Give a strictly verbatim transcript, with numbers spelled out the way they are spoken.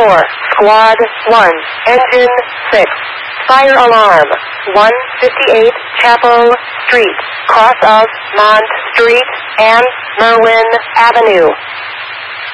four, Squad one, Engine six. Fire alarm, one fifty-eight Chapel Street, cross of Mont Street and Merwin Avenue.